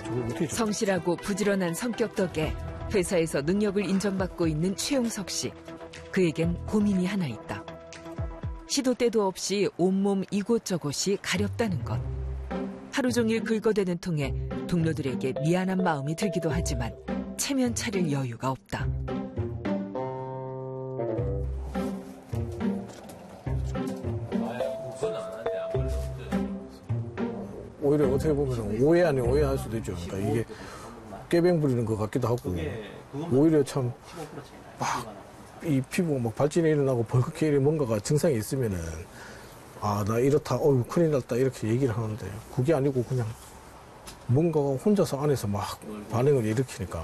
성실하고 부지런한 성격 덕에 회사에서 능력을 인정받고 있는 최용석 씨. 그에겐 고민이 하나 있다. 시도 때도 없이 온몸 이곳저곳이 가렵다는 것. 하루 종일 긁어대는 통에 동료들에게 미안한 마음이 들기도 하지만 체면 차릴 여유가 없다. 오히려 어떻게 보면 오해 아닌 오해할 수도 있죠. 그러니까 이게 꾀병 부리는 것 같기도 하고 오히려 참 막 이 피부가 막 발진이 일어나고 벌겋게 뭔가가 증상이 있으면은 아, 나 이렇다, 큰일 났다 이렇게 얘기를 하는데 그게 아니고 그냥 뭔가가 혼자서 안에서 막 반응을 일으키니까.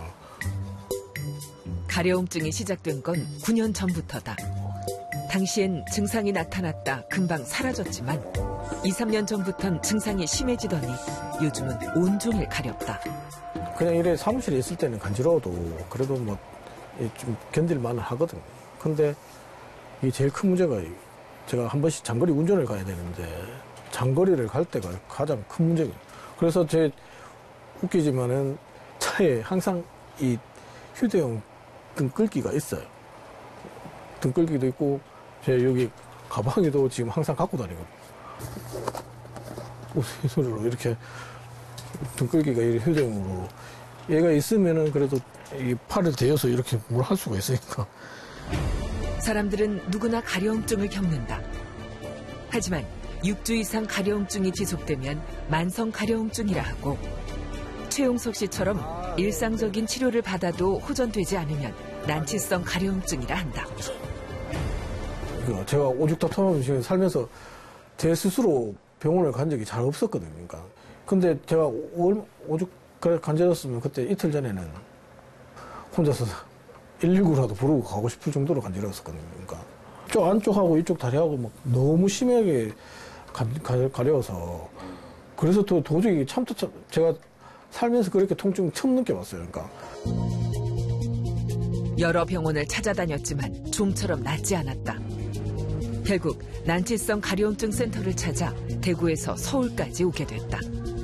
가려움증이 시작된 건 9년 전부터다. 당시엔 증상이 나타났다 금방 사라졌지만 2, 3년 전부턴 증상이 심해지더니 요즘은 온종일 가렵다. 그냥 이래 사무실에 있을 때는 간지러워도 그래도 뭐 좀 견딜만 하거든요. 근데 이 제일 큰 문제가 제가 한 번씩 장거리 운전을 가야 되는데 장거리를 갈 때가 가장 큰 문제예요. 그래서 제 웃기지만은 차에 항상 이 휴대용 등끌기가 있어요. 등끌기도 있고 제 여기 가방에도 지금 항상 갖고 다니거든요. 이 소리로 이렇게 등끌기가 휴대용으로 얘가 있으면은 그래도 이 팔을 대어서 이렇게 뭘 할 수가 있으니까. 사람들은 누구나 가려움증을 겪는다. 하지만 6주 이상 가려움증이 지속되면 만성 가려움증이라 하고 최용석 씨처럼 일상적인 치료를 받아도 호전되지 않으면 난치성 가려움증이라 한다. 제가 오죽다툼하면서 살면서 제 스스로 병원을 간 적이 잘 없었거든요. 그러니까. 근데 제가 오죽 간지러웠으면 그때 이틀 전에는 혼자서 119라도 부르고 가고 싶을 정도로 간지러웠었거든요. 그러니까 저 안쪽하고 이쪽 다리하고 막 너무 심하게 가려워서 그래서 또 도저히 제가 살면서 그렇게 통증 처음 느껴봤어요. 그러니까. 여러 병원을 찾아다녔지만 좀처럼 낫지 않았다. 결국 난치성 가려움증 센터를 찾아 대구에서 서울까지 오게 됐다.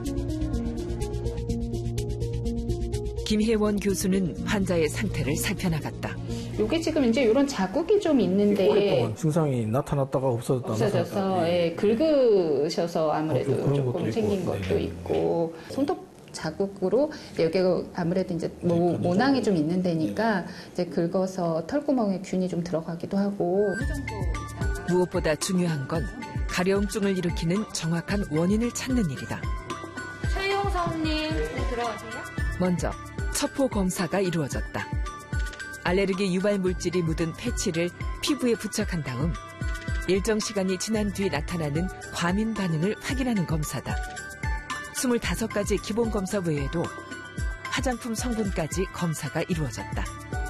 김혜원 교수는 환자의 상태를 살펴나갔다. 이게 지금 이제 이런 자국이 좀 있는데 오랫동안 증상이 나타났다가 없어져서 예, 긁으셔서 아무래도 조금 생긴 것도 있고 손톱 자국으로 여기가 아무래도 이제 모낭이 좀 있는 데니까 이제 긁어서 털구멍에 균이 좀 들어가기도 하고. 무엇보다 중요한 건 가려움증을 일으키는 정확한 원인을 찾는 일이다. 최용성님, 네, 들어가세요. 먼저 첩보 검사가 이루어졌다. 알레르기 유발 물질이 묻은 패치를 피부에 부착한 다음 일정 시간이 지난 뒤 나타나는 과민 반응을 확인하는 검사다. 25가지 기본 검사 외에도 화장품 성분까지 검사가 이루어졌다.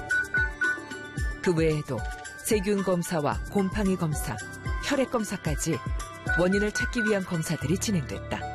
그 외에도 세균 검사와 곰팡이 검사, 혈액 검사까지 원인을 찾기 위한 검사들이 진행됐다.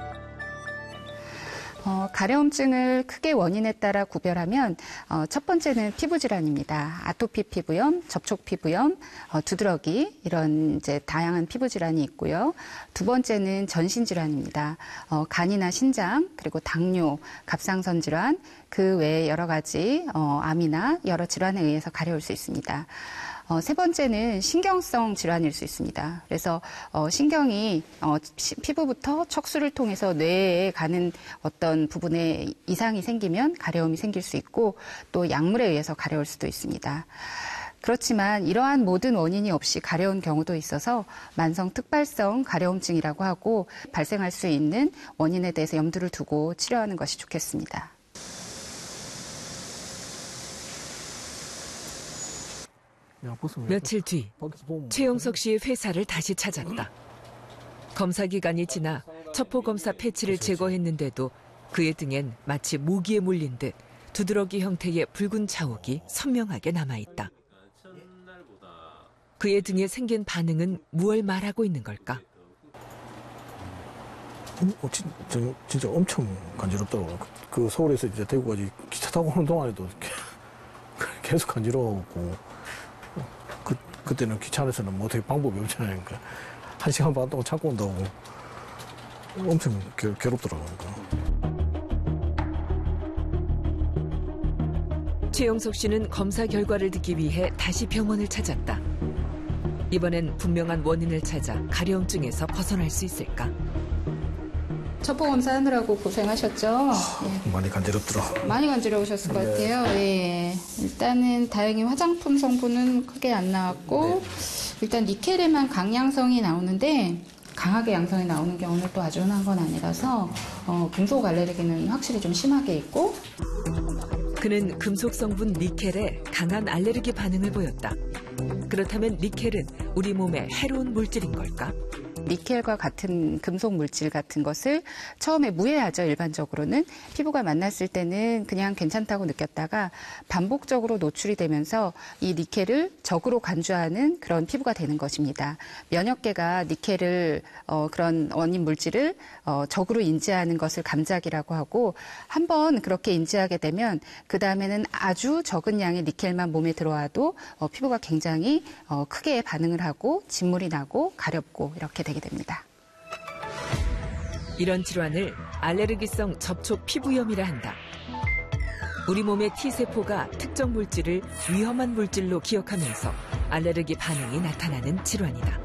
가려움증을 크게 원인에 따라 구별하면 첫 번째는 피부 질환입니다. 아토피 피부염, 접촉 피부염, 두드러기 이런 이제 다양한 피부 질환이 있고요. 두 번째는 전신 질환입니다. 간이나 신장 그리고 당뇨, 갑상선 질환 그 외에 여러 가지 암이나 여러 질환에 의해서 가려울 수 있습니다. 세 번째는 신경성 질환일 수 있습니다. 그래서 신경이 피부부터 척수를 통해서 뇌에 가는 어떤 부분에 이상이 생기면 가려움이 생길 수 있고 또 약물에 의해서 가려울 수도 있습니다. 그렇지만 이러한 모든 원인이 없이 가려운 경우도 있어서 만성 특발성 가려움증이라고 하고 발생할 수 있는 원인에 대해서 염두를 두고 치료하는 것이 좋겠습니다. 며칠 뒤 최용석 씨의 회사를 다시 찾았다. 검사 기간이 지나 첩보 검사 패치를 제거했는데도 그의 등엔 마치 모기에 물린 듯 두드러기 형태의 붉은 자욱이 선명하게 남아있다. 그의 등에 생긴 반응은 무얼 말하고 있는 걸까? 진짜 엄청 간지럽더라고요. 그 서울에서 이제 대구까지 기차 타고 오는 동안에도 계속 간지러웠고 그때는 기차 안에서는 뭐 어떻게 방법이 없잖아요. 그러니까 1시간 반 동안 참고 온다고 엄청 괴롭더라고요. 최영석 씨는 검사 결과를 듣기 위해 다시 병원을 찾았다. 이번엔 분명한 원인을 찾아 가려움증에서 벗어날 수 있을까? 첩보 검사하느라고 고생하셨죠? 많이 간지럽더라. 많이 간지러우셨을 것 같아요. 예. 일단은 다행히 화장품 성분은 크게 안 나왔고 일단 니켈에만 강양성이 나오는데 강하게 양성이 나오는 경우는 또 아주 흔한 건 아니라서 금속 알레르기는 확실히 좀 심하게 있고 그는 금속 성분 니켈에 강한 알레르기 반응을 보였다. 그렇다면 니켈은 우리 몸에 해로운 물질인 걸까? 니켈과 같은 금속 물질 같은 것을 처음에 무해하죠. 일반적으로는 피부가 만났을 때는 그냥 괜찮다고 느꼈다가 반복적으로 노출이 되면서 이 니켈을 적으로 간주하는 그런 피부가 되는 것입니다. 면역계가 니켈을 그런 원인 물질을 적으로 인지하는 것을 감작이라고 하고 한번 그렇게 인지하게 되면 그 다음에는 아주 적은 양의 니켈만 몸에 들어와도 피부가 굉장히 크게 반응을 하고 진물이 나고 가렵고 이렇게 되게 됩니다. 이런 질환을 알레르기성 접촉 피부염이라 한다. 우리 몸의 T세포가 특정 물질을 위험한 물질로 기억하면서 알레르기 반응이 나타나는 질환이다.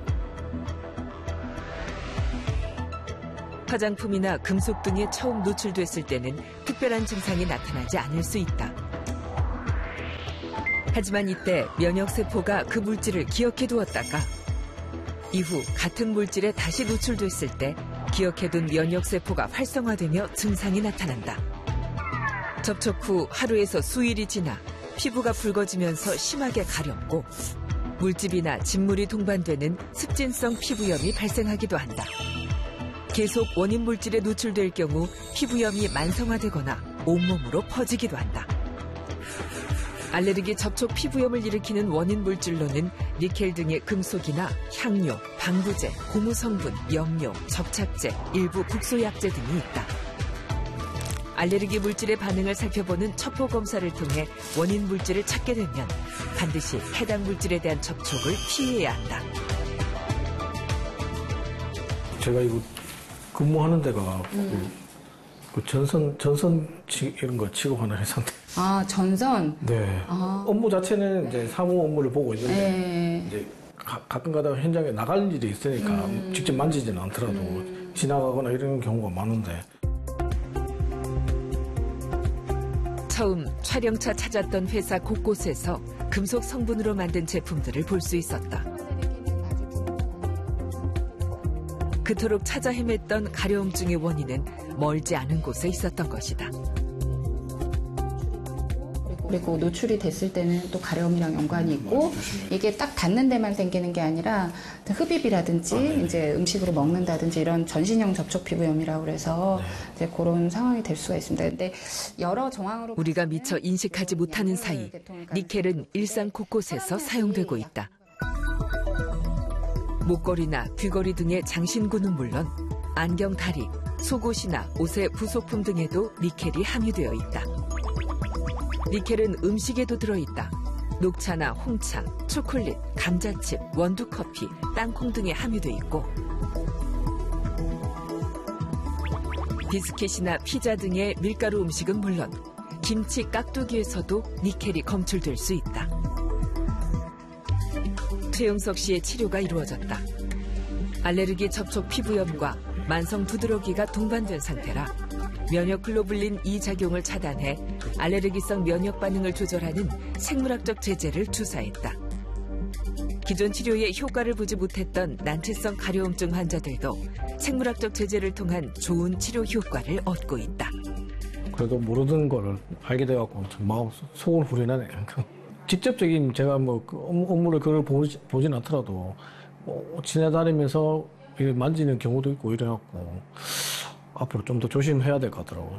화장품이나 금속 등에 처음 노출됐을 때는 특별한 증상이 나타나지 않을 수 있다. 하지만 이때 면역세포가 그 물질을 기억해두었다가 이후 같은 물질에 다시 노출됐을 때 기억해둔 면역세포가 활성화되며 증상이 나타난다. 접촉 후 하루에서 수일이 지나 피부가 붉어지면서 심하게 가렵고 물집이나 진물이 동반되는 습진성 피부염이 발생하기도 한다. 계속 원인 물질에 노출될 경우 피부염이 만성화되거나 온몸으로 퍼지기도 한다. 알레르기 접촉 피부염을 일으키는 원인 물질로는 니켈 등의 금속이나 향료, 방부제, 고무 성분, 염료, 접착제, 일부 국소약제 등이 있다. 알레르기 물질의 반응을 살펴보는 첩보 검사를 통해 원인 물질을 찾게 되면 반드시 해당 물질에 대한 접촉을 피해야 한다. 제가 이거 근무하는 데가 그 전선 이런 거 취급하는 회사인데. 아, 전선? 네. 업무 자체는 이제 사무 업무를 보고 있는데, 네. 이제 가끔 가다가 현장에 나갈 일이 있으니까 직접 만지지는 않더라도 지나가거나 이런 경우가 많은데. 처음 촬영차 찾았던 회사 곳곳에서 금속 성분으로 만든 제품들을 볼 수 있었다. 그토록 찾아 헤맸던 가려움증의 원인은 멀지 않은 곳에 있었던 것이다. 그리고 노출이 됐을 때는 또 가려움이랑 연관이 있고 이게 딱 닿는 데만 생기는 게 아니라 흡입이라든지 이제 음식으로 먹는다든지 이런 전신형 접촉 피부염이라고 그래서 이제 그런 상황이 될 수가 있습니다. 근데 여러 정황으로 우리가 미처 인식하지 못하는 사이 니켈은 일상 곳곳에서 사용되고 있다. 목걸이나 귀걸이 등의 장신구는 물론 안경 다리, 속옷이나 옷의 부속품 등에도 니켈이 함유되어 있다. 니켈은 음식에도 들어있다. 녹차나 홍차, 초콜릿, 감자칩, 원두커피, 땅콩 등에 함유돼 있고 비스킷이나 피자 등의 밀가루 음식은 물론 김치 깍두기에서도 니켈이 검출될 수 있다. 최영석 씨의 치료가 이루어졌다. 알레르기 접촉 피부염과 만성 두드러기가 동반된 상태라 면역 글로불린 E 작용을 차단해 알레르기성 면역 반응을 조절하는 생물학적 제제를 주사했다. 기존 치료에 효과를 보지 못했던 난치성 가려움증 환자들도 생물학적 제제를 통한 좋은 치료 효과를 얻고 있다. 그래도 모르던 거를 알게 돼갖고 마음 속은 후련하네. 직접적인 제가 뭐 업무를 그걸 보진 않더라도 지나다니면서 만지는 경우도 있고 이래갖고 앞으로 좀 더 조심해야 될 것 같더라고요.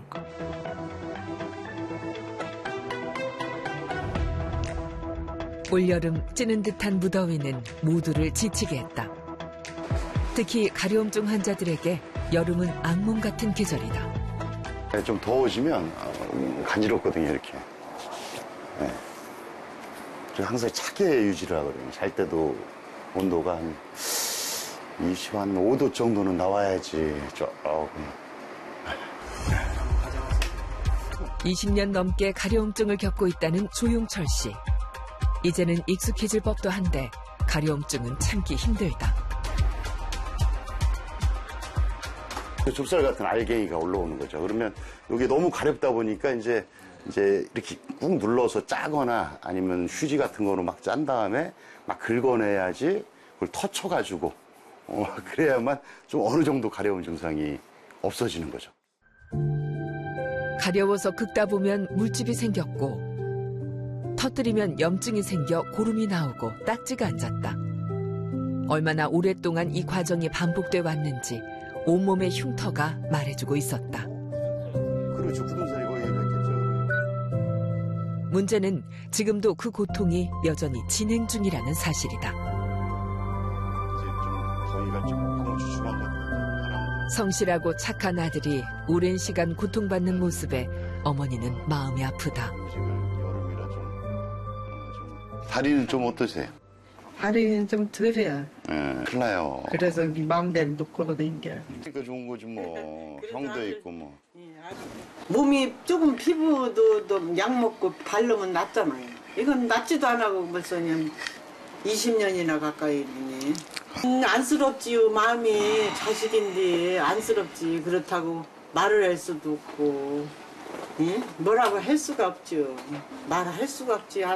올여름 찌는 듯한 무더위는 모두를 지치게 했다. 특히 가려움증 환자들에게 여름은 악몽 같은 계절이다. 좀 더워지면 간지럽거든요, 이렇게. 네. 그래서 항상 차게 유지를 하거든요. 잘 때도 온도가 한 25도 정도는 나와야지 조금. 20년 넘게 가려움증을 겪고 있다는 조용철 씨. 이제는 익숙해질 법도 한데 가려움증은 참기 힘들다. 좁쌀 같은 알갱이가 올라오는 거죠. 그러면 이게 너무 가렵다 보니까 이제 이렇게 꾹 눌러서 짜거나 아니면 휴지 같은 거로 막 짠 다음에 막 긁어내야지 그걸 터쳐가지고 그래야만 좀 어느 정도 가려움 증상이 없어지는 거죠. 가려워서 긁다 보면 물집이 생겼고 터뜨리면 염증이 생겨 고름이 나오고 딱지가 앉았다. 얼마나 오랫동안 이 과정이 반복돼 왔는지 온몸의 흉터가 말해주고 있었다. 그렇죠. 굳은살이 거의 있겠죠. 문제는 지금도 그 고통이 여전히 진행 중이라는 사실이다. 이제 좀 거기가 좀 너무 주춤한 것 같아요. 성실하고 착한 아들이 오랜 시간 고통받는 모습에 어머니는 마음이 아프다. 여름이라 다리는 좀 어떠세요? 다리는 좀 덜해요. 큰일 나요. 그래서 마음대로 놓고 댕겨. 그러니까 좋은 거지 뭐. 형도 있고 뭐. 몸이 조금 피부도 약 먹고 바르면 낫잖아요. 이건 낫지도 안 하고 벌써 그냥 20년이나 가까이 되네. 안쓰럽지요. 마음이 자식인데 안쓰럽지. 그렇다고 말을 할 수도 없고 뭐라고 할 수가 없죠. 말할 수가 없지.